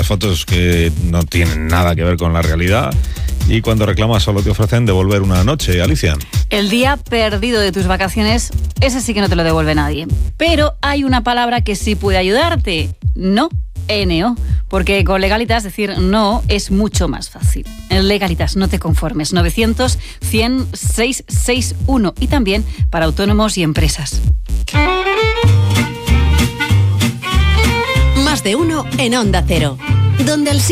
fotos que no tienen nada que ver con la realidad. Y cuando reclamas solo te ofrecen devolver una noche, Alicia. El día perdido de tus vacaciones, ese sí que no te lo devuelve nadie. Pero hay una palabra que sí puede ayudarte. No, NO. Porque con Legalitas decir no es mucho más fácil. En Legalitas, no te conformes. 900-100-661. Y también para autónomos y empresas. Más de uno en Onda Cero. Donde el